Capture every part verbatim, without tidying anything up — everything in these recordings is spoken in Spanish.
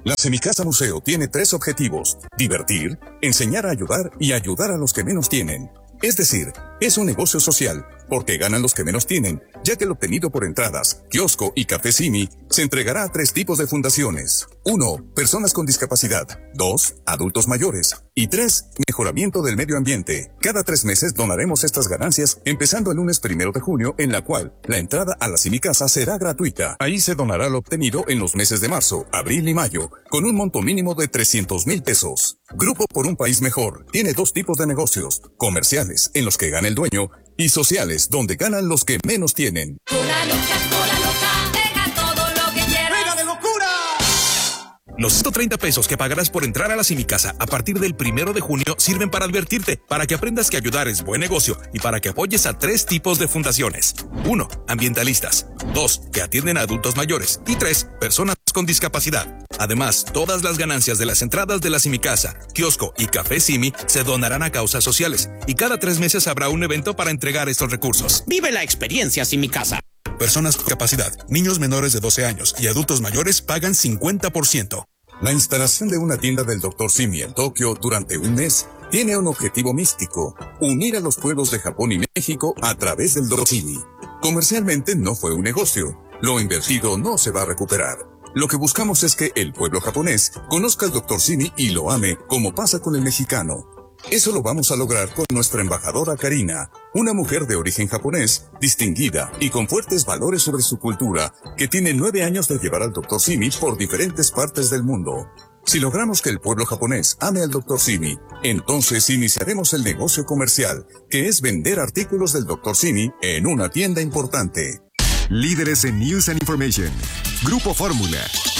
La Semicasa Museo tiene tres objetivos: divertir, enseñar a ayudar y ayudar a los que menos tienen. Es decir, es un negocio social, porque ganan los que menos tienen, ya que el obtenido por entradas, kiosco y café Simi se entregará a tres tipos de fundaciones. Uno, personas con discapacidad. Dos, adultos mayores. Y tres, mejoramiento del medio ambiente. Cada tres meses donaremos estas ganancias, empezando el lunes primero de junio, en la cual la entrada a la Semicasa será gratuita. Ahí se donará lo obtenido en los meses de marzo, abril y mayo, con un monto mínimo de trescientos mil pesos. Grupo por un país mejor tiene dos tipos de negocios: comerciales, en los que gana el dueño, y sociales, donde ganan los que menos tienen. Cola loca, cola loca, deja todo lo que quieras. ¡Venga de locura! Los ciento treinta pesos que pagarás por entrar a la Semicasa a partir del primero de junio sirven para advertirte, para que aprendas que ayudar es buen negocio y para que apoyes a tres tipos de fundaciones. Uno, ambientalistas. Dos, que atienden a adultos mayores. Y tres, personas con discapacidad. Además, todas las ganancias de las entradas de la Semicasa, kiosco y café Simi se donarán a causas sociales. Y cada tres meses habrá un evento para entregar estos recursos. Vive la experiencia Semicasa. Personas con discapacidad, niños menores de doce años y adultos mayores pagan cincuenta por ciento. La instalación de una tienda del doctor Simi en Tokio durante un mes tiene un objetivo místico: unir a los pueblos de Japón y México a través del doctor Simi. Comercialmente no fue un negocio. Lo invertido no se va a recuperar. Lo que buscamos es que el pueblo japonés conozca al doctor Simi y lo ame, como pasa con el mexicano. Eso lo vamos a lograr con nuestra embajadora Karina, una mujer de origen japonés, distinguida y con fuertes valores sobre su cultura, que tiene nueve años de llevar al doctor Simi por diferentes partes del mundo. Si logramos que el pueblo japonés ame al doctor Simi, entonces iniciaremos el negocio comercial, que es vender artículos del doctor Simi en una tienda importante. Líderes en News and Information. Grupo Fórmula.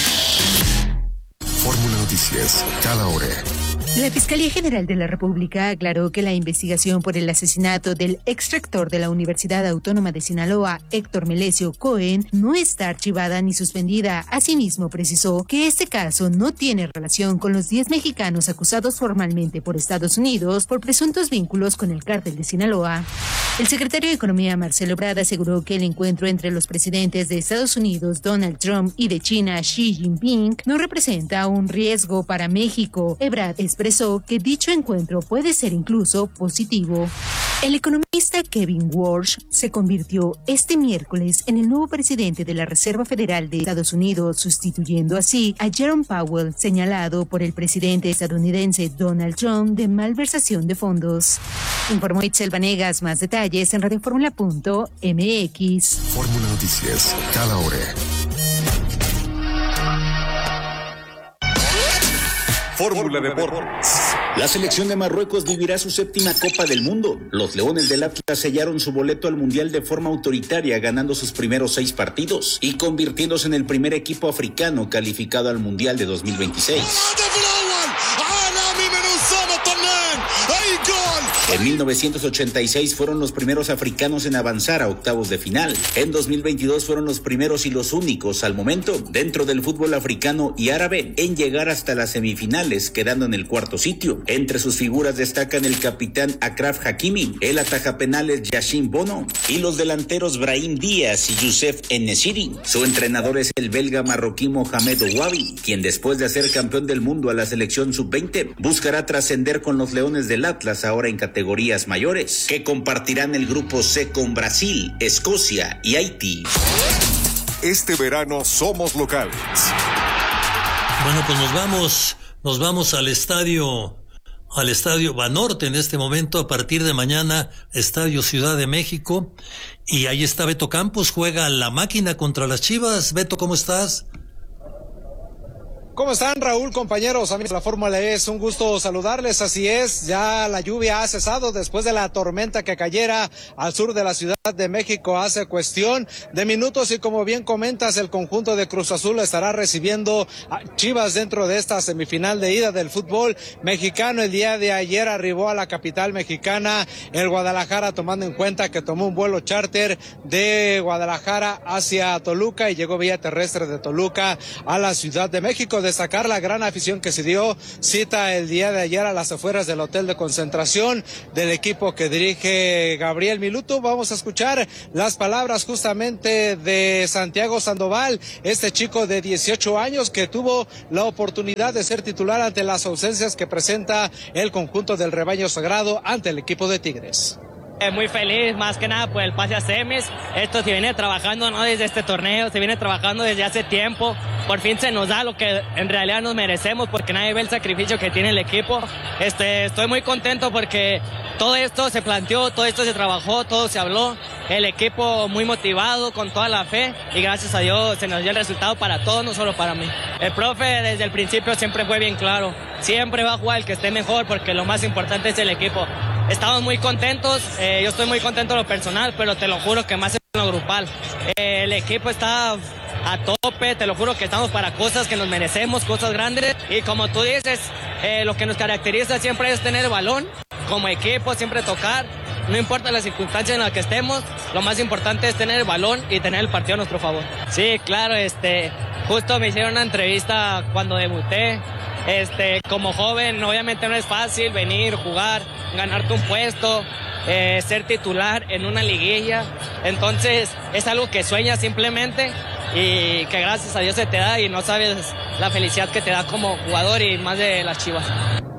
Fórmula Noticias, cada hora. La Fiscalía General de la República aclaró que la investigación por el asesinato del exrector de la Universidad Autónoma de Sinaloa, Héctor Melesio Cohen, no está archivada ni suspendida. Asimismo, precisó que este caso no tiene relación con los diez mexicanos acusados formalmente por Estados Unidos por presuntos vínculos con el cártel de Sinaloa. El secretario de Economía, Marcelo Ebrard, aseguró que el encuentro entre los presidentes de Estados Unidos, Donald Trump, y de China, Xi Jinping, no representa un riesgo para México. Ebrard expresó que dicho encuentro puede ser incluso positivo. El economista Kevin Walsh se convirtió este miércoles en el nuevo presidente de la Reserva Federal de Estados Unidos, sustituyendo así a Jerome Powell, señalado por el presidente estadounidense Donald Trump de malversación de fondos. Informó Itzel Vanegas. Más detalles en radioformula punto m x. Fórmula Noticias, cada hora. Fórmula Deportes. La selección de Marruecos vivirá su séptima Copa del Mundo. Los Leones del Atlas sellaron su boleto al Mundial de forma autoritaria, ganando sus primeros seis partidos y convirtiéndose en el primer equipo africano calificado al Mundial de dos mil veintiséis. En mil novecientos ochenta y seis fueron los primeros africanos en avanzar a octavos de final. En dos mil veintidós fueron los primeros y los únicos al momento dentro del fútbol africano y árabe en llegar hasta las semifinales, quedando en el cuarto sitio. Entre sus figuras destacan el capitán Achraf Hakimi, el atajapenales Yacine Bono y los delanteros Brahim Díaz y Youssef En-Nesyri. Su entrenador es el belga marroquí Mohamed Ouabi, quien después de ser campeón del mundo a la selección sub veinte buscará trascender con los Leones del Atlas, ahora en categorías mayores, que compartirán el grupo C con Brasil, Escocia y Haití. Este verano somos locales. Bueno, pues nos vamos, nos vamos al estadio, al estadio Banorte en este momento, a partir de mañana, Estadio Ciudad de México, y ahí está Beto Campos, juega la máquina contra las Chivas. Beto, ¿cómo estás? ¿Cómo están, Raúl, compañeros, amigos de la Fórmula E? Es un gusto saludarles. Así es, ya la lluvia ha cesado después de la tormenta que cayera al sur de la Ciudad de México hace cuestión de minutos, y como bien comentas, el conjunto de Cruz Azul estará recibiendo a Chivas dentro de esta semifinal de ida del fútbol mexicano. El día de ayer arribó a la capital mexicana el Guadalajara, tomando en cuenta que tomó un vuelo charter de Guadalajara hacia Toluca y llegó vía terrestre de Toluca a la Ciudad de México. destacar la gran afición que se dio cita el día de ayer a las afueras del hotel de concentración del equipo que dirige Gabriel Miluto. Vamos a escuchar las palabras justamente de Santiago Sandoval, este chico de dieciocho años que tuvo la oportunidad de ser titular ante las ausencias que presenta el conjunto del rebaño sagrado ante el equipo de Tigres. Eh, muy feliz, más que nada por el pase a semis. Esto se viene trabajando no desde este torneo, se viene trabajando desde hace tiempo. Por fin se nos da lo que en realidad nos merecemos, porque nadie ve el sacrificio que tiene el equipo. Este, estoy muy contento porque todo esto se planteó, todo esto se trabajó, todo se habló. El equipo muy motivado, con toda la fe, y gracias a Dios se nos dio el resultado para todos, no solo para mí. El profe desde el principio siempre fue bien claro, siempre va a jugar el que esté mejor, porque lo más importante es el equipo. Estamos muy contentos, eh, yo estoy muy contento en lo personal, pero te lo juro que más en lo grupal. Eh, el equipo está a tope, te lo juro que estamos para cosas que nos merecemos, cosas grandes, y como tú dices, eh, lo que nos caracteriza siempre es tener el balón, como equipo, siempre tocar, no importa las circunstancias en las que estemos, lo más importante es tener el balón y tener el partido a nuestro favor. Sí, claro, este, justo me hicieron una entrevista cuando debuté. Este, como joven, obviamente no es fácil venir, jugar, ganarte un puesto, eh, ser titular en una liguilla. Entonces, es algo que sueñas simplemente y que gracias a Dios se te da, y no sabes la felicidad que te da como jugador, y más de las Chivas.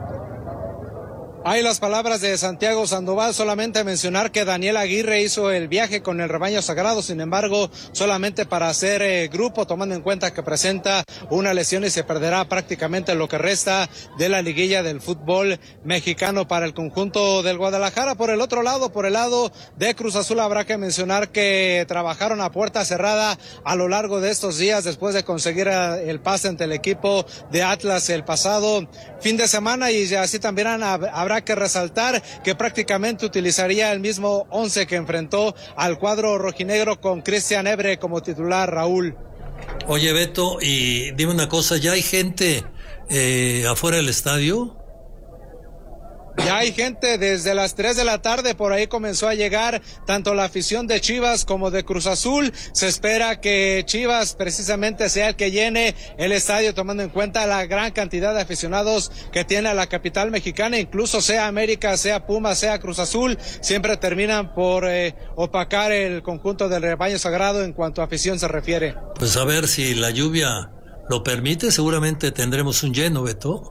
Hay las palabras de Santiago Sandoval, solamente mencionar que Daniel Aguirre hizo el viaje con el rebaño sagrado, sin embargo, solamente para hacer eh, grupo, tomando en cuenta que presenta una lesión y se perderá prácticamente lo que resta de la liguilla del fútbol mexicano para el conjunto del Guadalajara. Por el otro lado, por el lado de Cruz Azul, habrá que mencionar que trabajaron a puerta cerrada a lo largo de estos días después de conseguir el pase ante el equipo de Atlas el pasado fin de semana, y así también habrá que resaltar que prácticamente utilizaría el mismo once que enfrentó al cuadro rojinegro con Cristian Ebre como titular, Raúl. Oye, Beto, y dime una cosa, ¿ya hay gente eh, afuera del estadio? Ya hay gente desde las tres de la tarde, por ahí comenzó a llegar tanto la afición de Chivas como de Cruz Azul. Se espera que Chivas precisamente sea el que llene el estadio, tomando en cuenta la gran cantidad de aficionados que tiene la capital mexicana, incluso sea América, sea Pumas, sea Cruz Azul, siempre terminan por eh, opacar el conjunto del rebaño sagrado en cuanto a afición se refiere. Pues a ver si la lluvia lo permite, seguramente tendremos un lleno, Beto.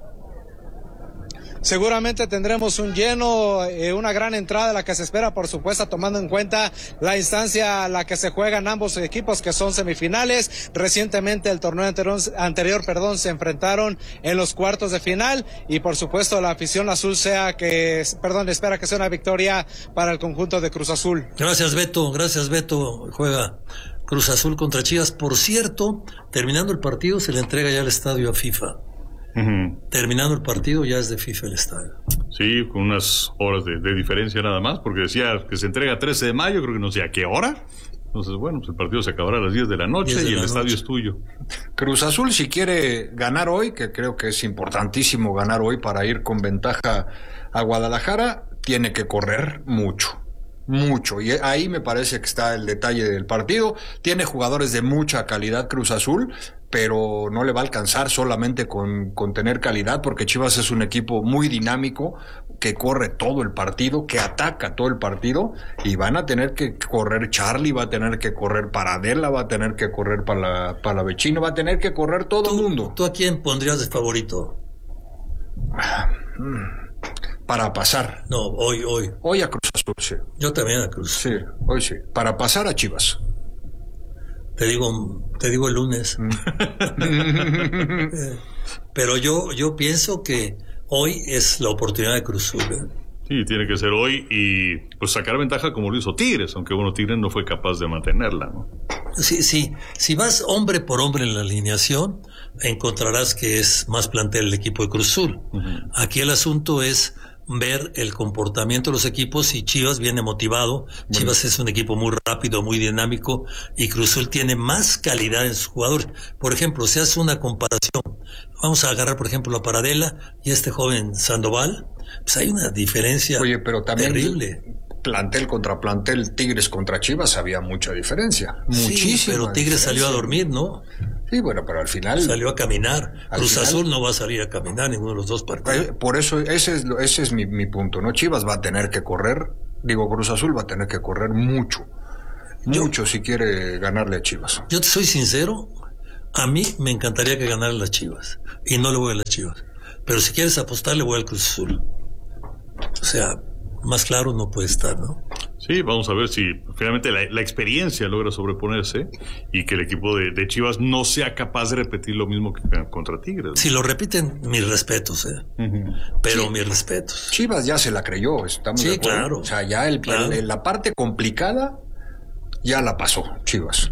Seguramente tendremos un lleno, eh, una gran entrada, la que se espera, por supuesto, tomando en cuenta la instancia a la que se juegan ambos equipos, que son semifinales. Recientemente el torneo anterior, anterior perdón, se enfrentaron en los cuartos de final, y por supuesto la afición azul sea que, perdón, espera que sea una victoria para el conjunto de Cruz Azul. Gracias, Beto, gracias, Beto. Juega Cruz Azul contra Chivas. Por cierto, terminando el partido se le entrega ya el estadio a FIFA. Uh-huh. Terminando el partido ya es de FIFA el estadio. Sí, con unas horas de, de diferencia nada más, porque decía que se entrega trece de mayo, creo que no sé a qué hora. Entonces, bueno, pues el partido se acabará a las diez de la noche y el estadio es tuyo. Cruz Azul, si quiere ganar hoy, que creo que es importantísimo ganar hoy para ir con ventaja a Guadalajara, tiene que correr mucho. Mucho, y ahí me parece que está el detalle del partido. Tiene jugadores de mucha calidad Cruz Azul, pero no le va a alcanzar solamente con, con tener calidad, porque Chivas es un equipo muy dinámico, que corre todo el partido, que ataca todo el partido, y van a tener que correr Charlie, va a tener que correr Paradela, va a tener que correr para la, para la Vecino, va a tener que correr todo el mundo. ¿Tú a quién pondrías de favorito? Para pasar. No, hoy, hoy. Hoy a Cruz Azul, sí. Yo también a Cruz. Sí, hoy sí. Para pasar a Chivas. Te digo, te digo el lunes. Pero yo, yo pienso que hoy es la oportunidad de Cruz Azul, ¿eh? Sí, tiene que ser hoy y pues sacar ventaja como lo hizo Tigres, aunque bueno, Tigres no fue capaz de mantenerla, ¿no? Sí, sí. Si vas hombre por hombre en la alineación, encontrarás que es más plantel el equipo de Cruz Azul. Uh-huh. Aquí el asunto es ver el comportamiento de los equipos, y Chivas viene motivado. Bueno. Chivas es un equipo muy rápido, muy dinámico, y Cruz Azul tiene más calidad en sus jugadores. Por ejemplo, se hace una comparación. Vamos a agarrar, por ejemplo, a Paradela y este joven Sandoval. Pues hay una diferencia. Oye, pero también terrible. plantel contra plantel, Tigres contra Chivas, había mucha diferencia. Muchísima. Sí, pero Tigres salió a dormir, ¿no? Sí, bueno, pero al final... Salió a caminar. Cruz final, Azul no va a salir a caminar ninguno de los dos partidos. Por eso, ese es, ese es mi, mi punto, ¿no? Chivas va a tener que correr, digo, Cruz Azul va a tener que correr mucho. Mucho yo, si quiere ganarle a Chivas. Yo te soy sincero, a mí me encantaría que ganara las Chivas. Y no le voy a las Chivas. Pero si quieres apostar, le voy al Cruz Azul. O sea, más claro no puede estar, ¿no? Sí, vamos a ver si finalmente la, la experiencia logra sobreponerse y que el equipo de, de Chivas no sea capaz de repetir lo mismo que contra Tigres. Si lo repiten, mis respetos, ¿eh? Uh-huh. Pero sí, mis respetos. Chivas ya se la creyó, estamos sí, de acuerdo. Claro. O sea, ya el, claro. el, la parte complicada ya la pasó Chivas.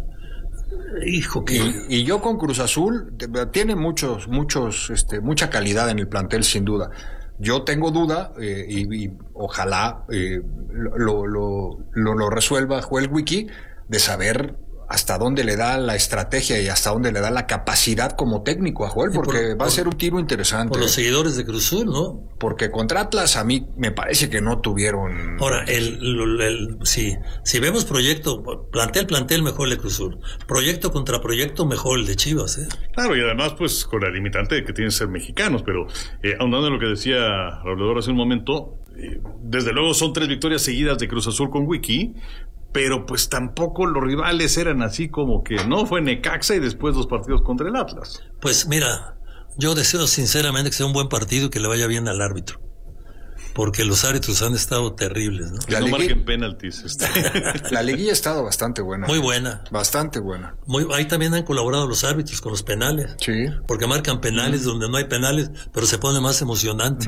Hijo que... Y, y yo con Cruz Azul, tiene muchos, muchos, este, mucha calidad en el plantel, sin duda. Yo tengo duda, eh, y, y ojalá eh, lo, lo, lo, lo resuelva Joel Wiki, de saber hasta dónde le da la estrategia y hasta dónde le da la capacidad como técnico a Joel, porque por, va por, a ser un tiro interesante. Por los seguidores de Cruz Azul, ¿no? Porque contra Atlas a mí me parece que no tuvieron... Ahora, el, el, el, si, si vemos proyecto, plantel, plantel, mejor el de Cruz Azul. Proyecto contra proyecto, mejor el de Chivas, ¿eh? Claro, y además, pues, con la limitante de que tienen que ser mexicanos, pero eh, ahondando en lo que decía Raúl hace un momento, eh, desde luego son tres victorias seguidas de Cruz Azul con Wiki, pero pues tampoco los rivales eran así como que no fue Necaxa y después dos partidos contra el Atlas. Pues mira, yo deseo sinceramente que sea un buen partido y que le vaya bien al árbitro, porque los árbitros han estado terribles, ¿no? La no ligui... marquen penaltis. Este. La liguilla ha estado bastante buena. Muy buena. Bastante buena. Muy, ahí también han colaborado los árbitros con los penales. Sí. Porque marcan penales mm. donde no hay penales, pero se pone más emocionante.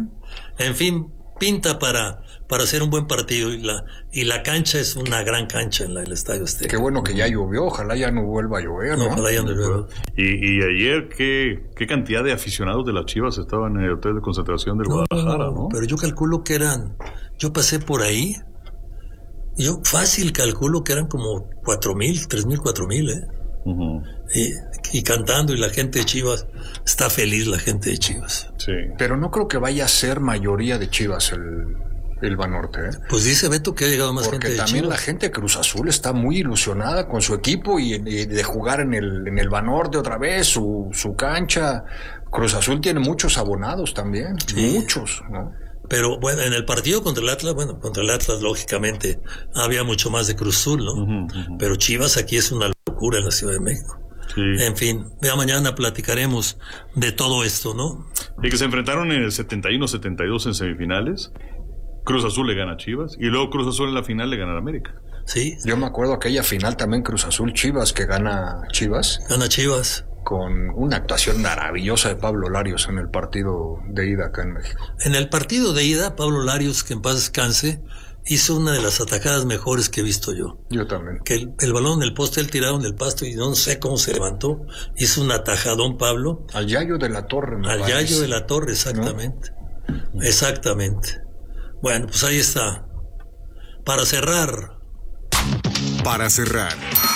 En fin, pinta para para hacer un buen partido, y la y la cancha es una gran cancha en la, el Estadio Azteca. Qué bueno que ya llovió, ojalá ya no vuelva a llover, ¿no? No, ojalá ya no llueva. Y, y ayer, ¿qué, qué cantidad de aficionados de las Chivas estaban en el hotel de concentración del no, Guadalajara, no, no? Pero yo calculo que eran, yo pasé por ahí, yo fácil calculo que eran como cuatro mil, tres mil, cuatro mil, ¿eh? Uh-huh. Y, y cantando, y la gente de Chivas está feliz, la gente de Chivas. Sí. Pero no creo que vaya a ser mayoría de Chivas el, el Banorte, ¿eh? Pues dice Beto que ha llegado más porque gente de Chivas. Porque también la gente de Cruz Azul está muy ilusionada con su equipo y, y de jugar en el, en el Banorte otra vez, su, su cancha. Cruz Azul tiene muchos abonados también, sí. muchos, ¿no? Pero bueno, en el partido contra el Atlas, bueno, contra el Atlas lógicamente había mucho más de Cruz Azul, ¿no? Uh-huh, uh-huh. Pero Chivas aquí es una locura en la Ciudad de México. Sí. En fin, ya mañana platicaremos de todo esto, ¿no? Y que se enfrentaron en el setenta y uno setenta y dos en semifinales. Cruz Azul le gana a Chivas y luego Cruz Azul en la final le gana a América. Sí. Yo me acuerdo aquella final también Cruz Azul Chivas que gana Chivas. Gana Chivas. Con una actuación maravillosa de Pablo Larios en el partido de ida acá en México. En el partido de ida, Pablo Larios, que en paz descanse, hizo una de las atajadas mejores que he visto yo. Yo también. Que el, el balón en el poste, él tirado en el pasto y no sé cómo se levantó. Hizo un atajadón, Pablo. Al Yayo de la Torre. Al parece. Yayo de la Torre, exactamente. ¿No? Exactamente. Bueno, pues ahí está. Para cerrar. Para cerrar.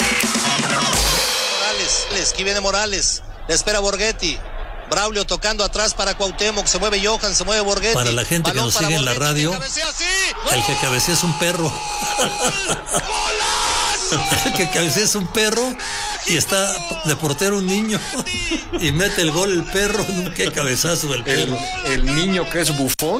Morales, aquí viene Morales. Le espera Borghetti. Braulio tocando atrás para Cuauhtémoc, se mueve Johan, se mueve Borghetti. Para la gente que nos sigue en la radio, el que cabecea es un perro. El que cabecea es un perro y está de portero un niño y mete el gol el perro. Qué cabezazo del perro. El, el niño que es Bufón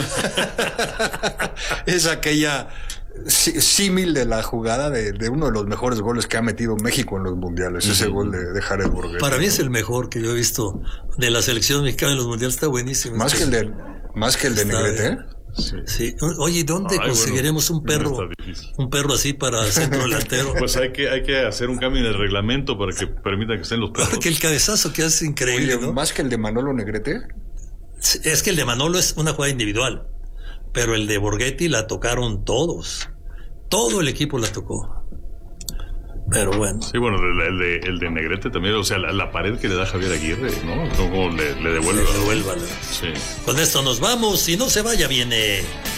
es aquella símil de la jugada de, de uno de los mejores goles que ha metido México en los mundiales, ese uh-huh. gol de, de Jared Borghetti. Para mí es el mejor que yo he visto de la selección mexicana en los mundiales, está buenísimo. Más que el de más que el de Negrete. Sí. sí. Oye, ¿dónde Ay, conseguiremos bueno, un perro un perro así para centro delantero? Pues hay que hay que hacer un cambio en el reglamento para que permita que estén los perros. Porque el cabezazo que hace increíble. Oye, ¿no? Más que el de Manolo Negrete. Es que el de Manolo es una jugada individual, pero el de Borghetti la tocaron todos. Todo el equipo la tocó. Pero bueno. Sí, bueno, el, el, de, el de Negrete también, o sea, la, la pared que le da Javier Aguirre, ¿no? Como le, le devuelve. Le devuelva. Sí. Con esto nos vamos y no se vaya, viene